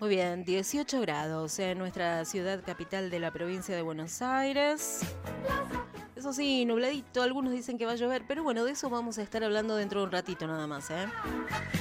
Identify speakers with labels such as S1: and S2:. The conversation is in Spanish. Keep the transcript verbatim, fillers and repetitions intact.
S1: Muy bien, dieciocho grados en nuestra ciudad capital de la provincia de Buenos Aires. Eso sí, nubladito, algunos dicen que va a llover, pero bueno, de eso vamos a estar hablando dentro de un ratito nada más, ¿eh?